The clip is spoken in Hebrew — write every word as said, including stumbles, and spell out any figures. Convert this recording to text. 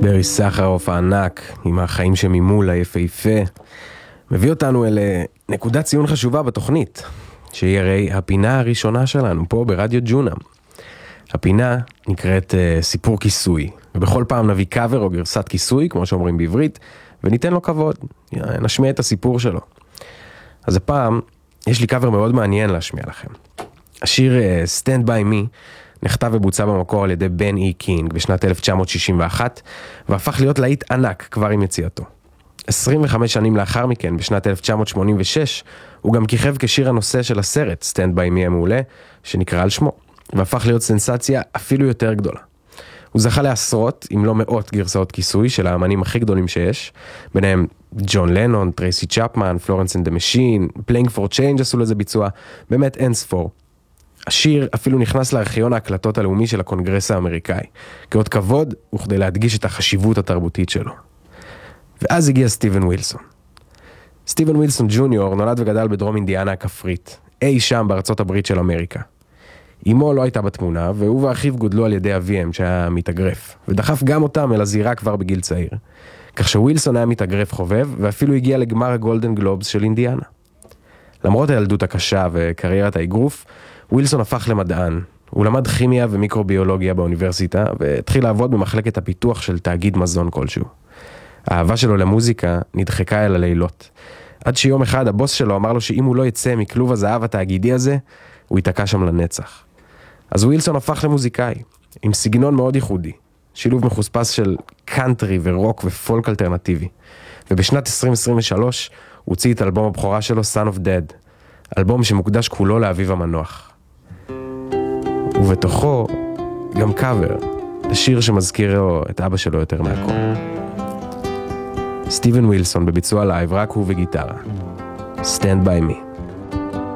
ברי סחרוף הענק, עם החיים שממול היפהפה, מביא אותנו אל נקודת ציון חשובה בתוכנית, שהיא הרי הפינה הראשונה שלנו פה ברדיו ג'ונה. הפינה נקראת uh, סיפור כיסוי, ובכל פעם נביא קאבר או גרסת כיסוי, כמו שאומרים בעברית, וניתן לו כבוד, נשמיע את הסיפור שלו. אז הפעם יש לי קאבר מאוד מעניין להשמיע לכם. השיר uh, Stand By Me נכתב ובוצע במקור על ידי בן אי קינג בשנת אלף תשע מאות שישים ואחת, והפך להיות להיט ענק כבר עם יציאתו. עשרים וחמש שנים לאחר מכן, בשנת אלף תשע מאות שמונים ושש, הוא גם כיכב כשיר הנושא של הסרט Stand By Me המעולה, שנקרא על שמו, והפך להיות סנסציה אפילו יותר גדולה. הוא זכה לעשרות, אם לא מאות גרסאות כיסוי של האמנים הכי גדולים שיש, ביניהם ג'ון לנון, טרייסי צ'פמן, פלורנס אנד דה משין, פליינג פור צ'יינג' עשו לזה ביצוע, באמת אין ספור. השיר אפילו נכנס לארכיון ההקלטות הלאומי של הקונגרס האמריקאי, כאות כבוד וכדי להדגיש את החשיבות התרבותית שלו. ואז הגיע סטיבן ווילסון. סטיבן ווילסון ג'וניור נולד וגדל בדרום אינדיאנה הכפרית, אי שם בארצות הברית של אמריקה. אמו לא הייתה בתמונה, והוא ואחיו גודלו על ידי אביהם שהיה מתאגרף, ודחף גם אותם אל הזירה כבר בגיל צעיר. כך שווילסון היה מתאגרף חובב, ואפילו הגיע לגמר הגולדן גלובס של אינדיאנה. למרות הילדות הקשה וקריירת האגרוף, ווילסון הפך למדען. הוא למד כימיה ומיקרוביולוגיה באוניברסיטה, והתחיל לעבוד במחלקת הפיתוח של תאגיד מזון כלשהו. האהבה שלו למוזיקה נדחקה אל הלילות. עד שיום אחד הבוס שלו אמר לו שאם הוא לא יצא מכלוב הזהב התאגידי הזה, הוא ייתקע שם לנצח. אז ווילסון הפך למוזיקאי, עם סגנון מאוד ייחודי, שילוב מחוספס של קאנטרי ורוק ופולק אלטרנטיבי. ובשנת עשרים עשרים ושלוש הוא הוציא את אלבום הבכורה שלו, Son of Dead, אלבום שמוקדש כולו לאביו המנוח. ובתוכו גם קאבר, לשיר שמזכיר לו את אבא שלו יותר מהכל. סטיבן ווילסון בביצוע לייב, רק הוא וגיטרה. Stand By Me.